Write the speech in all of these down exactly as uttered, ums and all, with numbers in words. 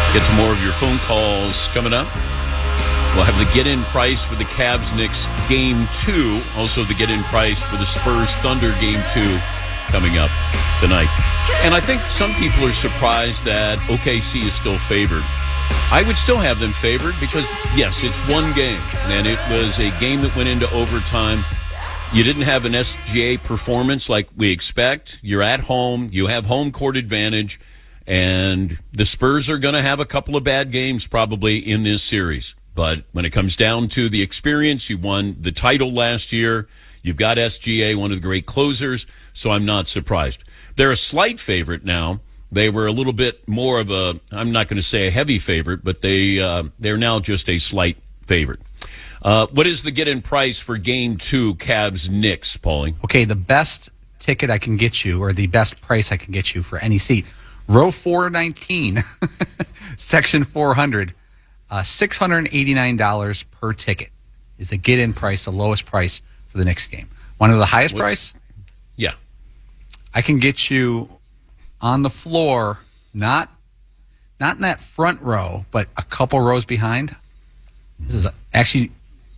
Get some more of your phone calls coming up. We'll have the get-in price for the Cavs-Knicks Game two. Also the get-in price for the Spurs-Thunder Game two coming up tonight. And I think some people are surprised that O K C is still favored. I would still have them favored because, yes, it's one game. And it was a game that went into overtime. You didn't have an S G A performance like we expect. You're at home. You have home court advantage. And the Spurs are going to have a couple of bad games probably in this series. But when it comes down to the experience, you won the title last year. You've got S G A, one of the great closers, so I'm not surprised. They're a slight favorite now. They were a little bit more of a, I'm not going to say a heavy favorite, but they, uh, they're now just a slight favorite. Uh, what is the get-in price for Game two, Cavs-Knicks, Paulie? Okay, the best ticket I can get you, or the best price I can get you for any seat, row four nineteen, section four hundred, uh, six hundred eighty-nine dollars per ticket is the get-in price, the lowest price for the Knicks game. One of the highest What's, price? Yeah. I can get you on the floor, not not in that front row, but a couple rows behind. This is actually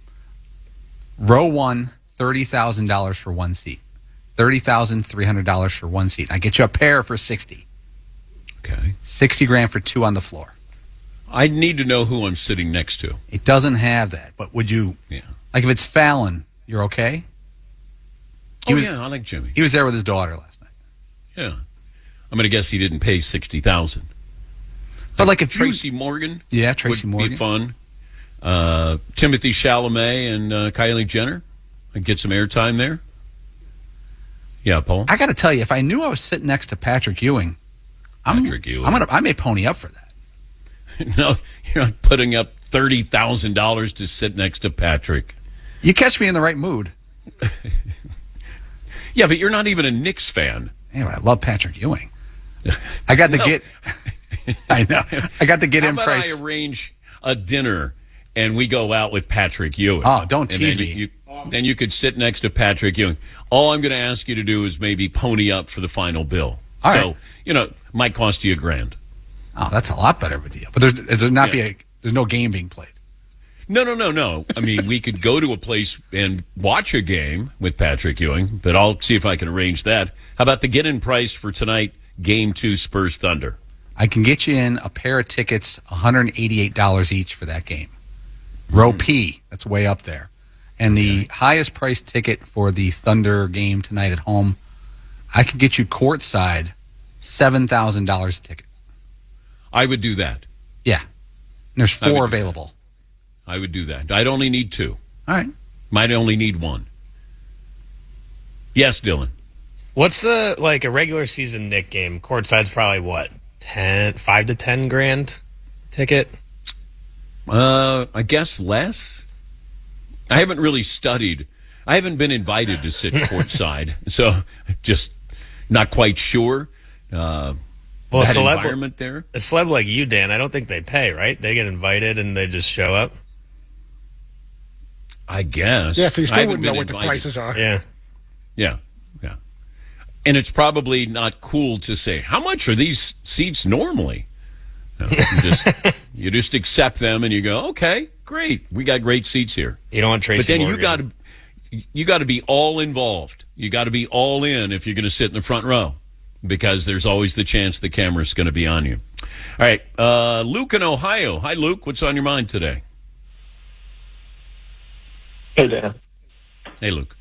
row one, thirty thousand dollars for one seat. thirty thousand three hundred dollars for one seat. I get you a pair for sixty. Okay. sixty grand for two on the floor. I need to know who I'm sitting next to. It doesn't have that, but would you, yeah. like if it's Fallon, you're okay? He oh, was, yeah, I like Jimmy. He was there with his daughter last night. Yeah. I'm going to guess he didn't pay sixty thousand dollars. But like if Tracy you, Morgan yeah, Tracy would Morgan. be fun. Uh, Timothy Chalamet and uh, Kylie Jenner. I'd get some airtime there. Yeah, Paul? I got to tell you, if I knew I was sitting next to Patrick Ewing, I'm, Patrick Ewing. I'm gonna, I may pony up for that. No, you're not putting up thirty thousand dollars to sit next to Patrick. You catch me in the right mood. Yeah, but you're not even a Knicks fan. Yeah, but I love Patrick Ewing. I got to No. get. I know. I got to get How in about price. I arrange a dinner and we go out with Patrick Ewing? Oh, don't And tease then me. You, then you could sit next to Patrick Ewing. All I'm going to ask you to do is maybe pony up for the final bill. All so, right. you know, might cost you a grand. Oh, that's a lot better of a deal. But there's, there's not Yeah. be a there's no game being played. No, no, no, no. I mean, we could go to a place and watch a game with Patrick Ewing, but I'll see if I can arrange that. How about the get-in price for tonight, Game two, Spurs Thunder? I can get you in a pair of tickets, one hundred eighty-eight dollars each for that game. Row P, that's way up there. And the highest price ticket for the Thunder game tonight at home, I can get you courtside, seven thousand dollars a ticket. I would do that. Yeah. And there's I would four do that. available. I would do that. I'd only need two. All right. Might only need one. Yes, Dylan. What's the, like, a regular season Knick game? Courtside's probably, what, ten, five to ten grand ticket? Uh, I guess less. I haven't really studied. I haven't been invited to sit courtside, so just not quite sure. Uh, Well, that celeb- environment there. A celeb like you, Dan, I don't think they pay, right? They get invited and they just show up? I guess. Yeah, so you I still haven't wouldn't know been what the invited. prices are. Yeah. Yeah, yeah. And it's probably not cool to say, how much are these seats normally? No, you, just, you just accept them and you go, okay, great. We got great seats here. You don't want Tracy But then Morgan. you got to you got to be all involved. You got to be all in if you're going to sit in the front row, because there's always the chance the camera's going to be on you. All right, uh, Luke in Ohio. Hi, Luke. What's on your mind today? Hey, Dan. Hey, Luke.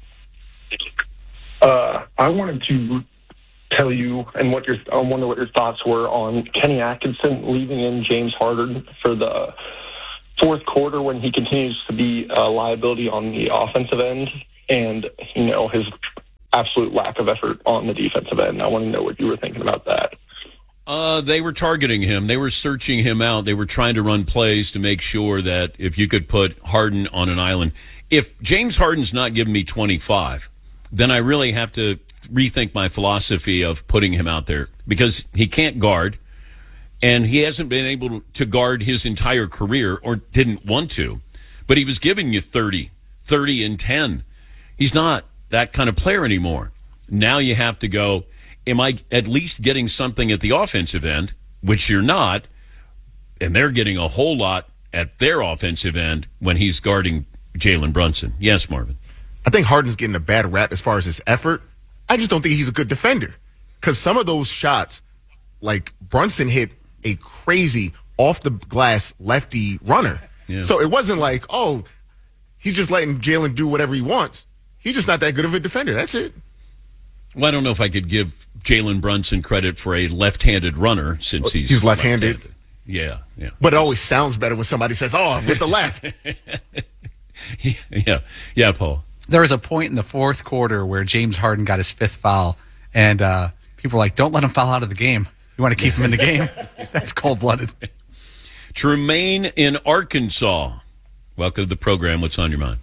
Uh, I wanted to tell you, and what your I wonder what your thoughts were on Kenny Atkinson leaving in James Harden for the fourth quarter when he continues to be a liability on the offensive end, and you know his absolute lack of effort on the defensive end. I want to know what you were thinking about that. Uh, they were targeting him. They were searching him out. They were trying to run plays to make sure that if you could put Harden on an island. If James Harden's not giving me twenty-five, then I really have to rethink my philosophy of putting him out there, because he can't guard, and he hasn't been able to guard his entire career, or didn't want to. But he was giving you thirty, thirty and ten. He's not that kind of player anymore. Now you have to go, am I at least getting something at the offensive end, which you're not, and they're getting a whole lot at their offensive end when he's guarding Jalen Brunson. Yes, Marvin. I think Harden's getting a bad rap as far as his effort. I just don't think he's a good defender because some of those shots, like Brunson hit a crazy off the glass lefty runner. Yeah. So it wasn't like, oh, he's just letting Jalen do whatever he wants. He's just not that good of a defender. That's it. Well, I don't know if I could give Jalen Brunson credit for a left-handed runner since he's, he's left-handed. left-handed. Yeah, yeah. But it always sounds better when somebody says, oh, with the left. yeah, yeah, Paul. There was a point in the fourth quarter where James Harden got his fifth foul, and uh, people were like, don't let him foul out of the game. You want to keep him in the game? That's cold-blooded. Tremaine in Arkansas. Welcome to the program. What's on your mind?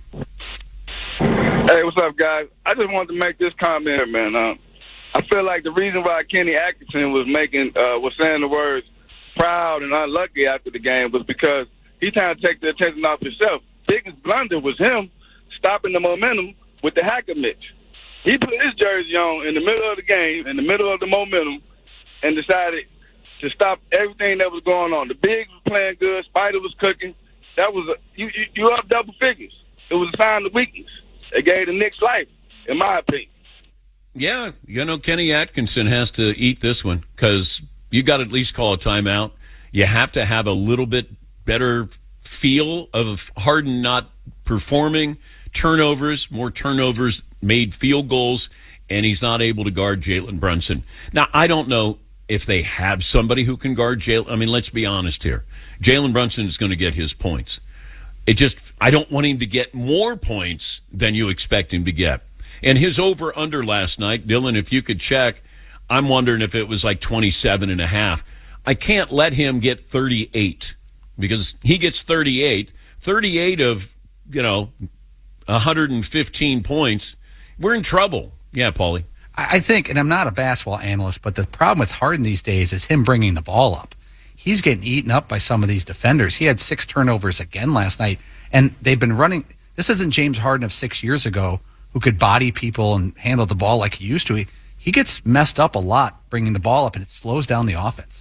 Hey, what's up, guys? I just wanted to make this comment, man. Uh, I feel like the reason why Kenny Atkinson was making, uh, was saying the words proud and unlucky after the game was because he trying to take the attention off himself. Biggest blunder was him stopping the momentum with the hacker Mitch. He put his jersey on in the middle of the game, in the middle of the momentum, and decided to stop everything that was going on. The bigs was playing good. Spider was cooking. That was a, you, you, you up double figures. It was a sign of weakness. It gave the Knicks life, in my opinion. Yeah, you know, Kenny Atkinson has to eat this one because you got to at least call a timeout. You have to have a little bit better feel of Harden not performing. Turnovers, more turnovers, made field goals, and he's not able to guard Jalen Brunson. Now, I don't know if they have somebody who can guard Jalen. I mean, let's be honest here. Jalen Brunson is going to get his points. It just, I don't want him to get more points than you expect him to get. And his over-under last night, Dylan, if you could check, I'm wondering if it was like twenty-seven and a half. I can't let him get thirty-eight because he gets thirty-eight. thirty-eight of, you know, one hundred fifteen points. We're in trouble. Yeah, Paulie. I think, and I'm not a basketball analyst, but the problem with Harden these days is him bringing the ball up. He's getting eaten up by some of these defenders. He had six turnovers again last night, and they've been running. This isn't James Harden of six years ago who could body people and handle the ball like he used to. He, he gets messed up a lot bringing the ball up, and it slows down the offense.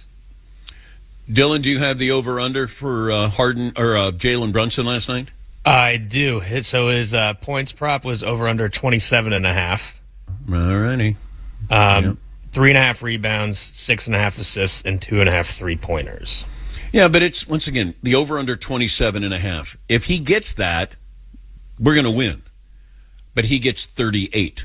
Dylan, do you have the over-under for uh, Harden or uh, Jalen Brunson last night? I do. So his uh, points prop was over under twenty-seven and a half. All righty. Um, yep. Three and a half rebounds, six and a half assists, and two and a half three-pointers. Yeah, but it's, once again, the over-under twenty-seven and a half. If he gets that, we're going to win. But he gets thirty-eight.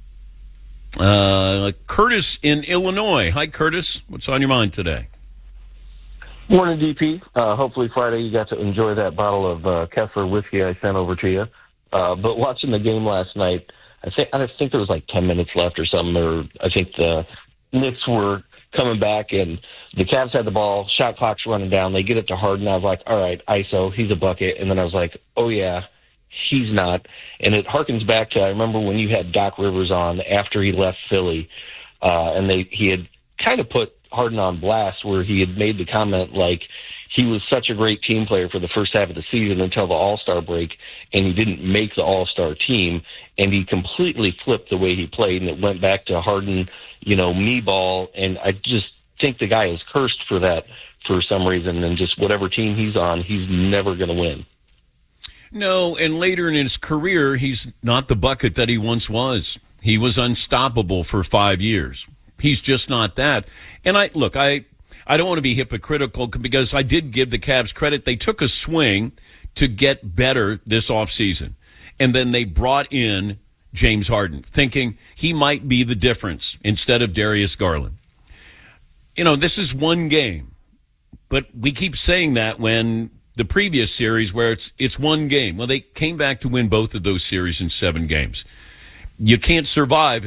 Uh, Curtis in Illinois. Hi, Curtis. What's on your mind today? Morning, D P. Uh, hopefully Friday you got to enjoy that bottle of uh, Kessler whiskey I sent over to you. Uh, but watching the game last night, I think I think there was like ten minutes left or something, or I think the Knicks were coming back and the Cavs had the ball, shot clock's running down. They get it to Harden. I was like, all right, I S O, he's a bucket. And then I was like, oh, yeah, he's not. And it harkens back to, I remember when you had Doc Rivers on after he left Philly, uh, and they he had kind of put Harden on blast where he had made the comment like he was such a great team player for the first half of the season until the All-Star break, and he didn't make the All-Star team, and he completely flipped the way he played, and it went back to Harden, you know, me ball, and I just think the guy is cursed for that for some reason, and just whatever team he's on, he's never going to win. No, and later in his career, he's not the bucket that he once was. He was unstoppable for five years. He's just not that. And I look, I I don't want to be hypocritical because I did give the Cavs credit. They took a swing to get better this offseason. And then they brought in James Harden, thinking he might be the difference instead of Darius Garland. You know, this is one game. But we keep saying that when the previous series where it's it's one game. Well, they came back to win both of those series in seven games. You can't survive